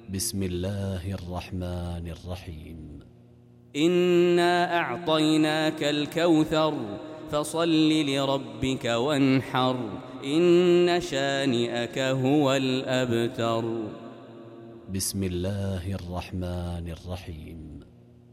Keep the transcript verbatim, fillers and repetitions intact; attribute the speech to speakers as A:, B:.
A: بسم الله الرحمن الرحيم.
B: إنا أعطيناك الكوثر فصل لربك وانحر إن شانئك هو الأبتر.
A: بسم الله الرحمن الرحيم.